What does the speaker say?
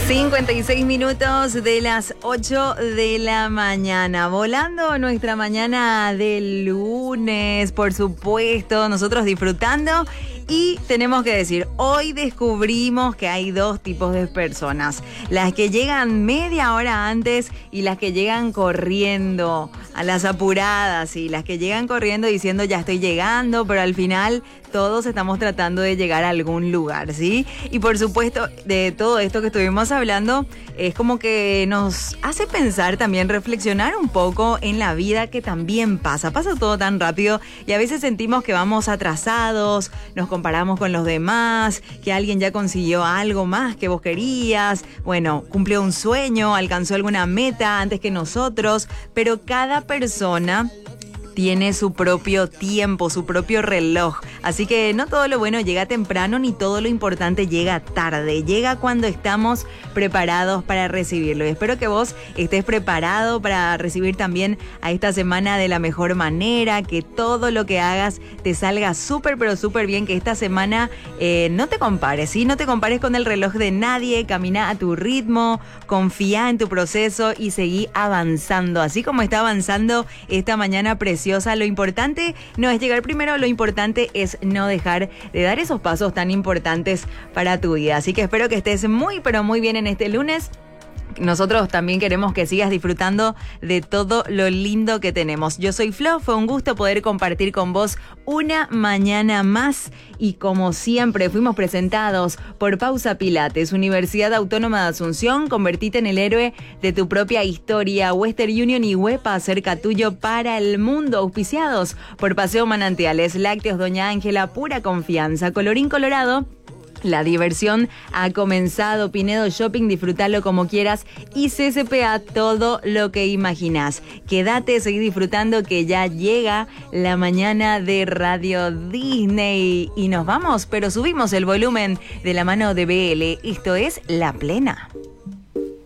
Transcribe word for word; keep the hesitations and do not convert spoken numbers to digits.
cincuenta y seis minutos de las ocho de la mañana. Volando nuestra mañana del lunes, por supuesto, nosotros disfrutando. Y tenemos que decir, hoy descubrimos que hay dos tipos de personas. Las que llegan media hora antes y las que llegan corriendo a las apuradas. Y las que llegan corriendo diciendo ya estoy llegando, pero al final todos estamos tratando de llegar a algún lugar, ¿sí? Y por supuesto, de todo esto que estuvimos hablando, es como que nos hace pensar también, reflexionar un poco en la vida que también pasa. Pasa todo tan rápido y a veces sentimos que vamos atrasados, nos comparamos con los demás, que alguien ya consiguió algo más que vos querías, bueno, cumplió un sueño, alcanzó alguna meta antes que nosotros, pero cada persona tiene su propio tiempo, su propio reloj. Así que no todo lo bueno llega temprano, ni todo lo importante llega tarde. Llega cuando estamos preparados para recibirlo. Y espero que vos estés preparado para recibir también a esta semana de la mejor manera, que todo lo que hagas te salga súper, pero súper bien, que esta semana eh, no te compares, ¿sí? No te compares con el reloj de nadie, camina a tu ritmo, confía en tu proceso y seguí avanzando. Así como está avanzando esta mañana preciosa. Lo importante no es llegar primero, lo importante es no dejar de dar esos pasos tan importantes para tu vida. Así que espero que estés muy, pero muy bien en este lunes. Nosotros también queremos que sigas disfrutando de todo lo lindo que tenemos. Yo soy Flo, fue un gusto poder compartir con vos una mañana más y como siempre fuimos presentados por Pausa Pilates, Universidad Autónoma de Asunción. Convertite en el héroe de tu propia historia. Western Union y Huepa, cerca tuyo para el mundo. Auspiciados por Paseo Manantiales, Lácteos Doña Ángela, pura confianza. Colorín colorado, la diversión ha comenzado. Pinedo Shopping, disfrútalo como quieras. Y C C P A, todo lo que imaginás. Quédate, seguí disfrutando que ya llega la mañana de Radio Disney. Y nos vamos, pero subimos el volumen de la mano de B L. Esto es La Plena.